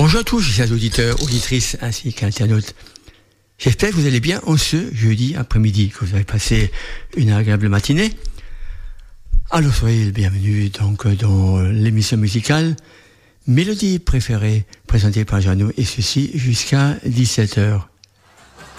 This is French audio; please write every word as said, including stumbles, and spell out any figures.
Bonjour à tous, chers auditeurs, auditrices ainsi qu'internautes. J'espère que vous allez bien en ce jeudi après-midi, que vous avez passé une agréable matinée. Alors soyez le bienvenu donc dans l'émission musicale Mélodie préférée présentée par Jeannot, et ceci jusqu'à dix-sept heures.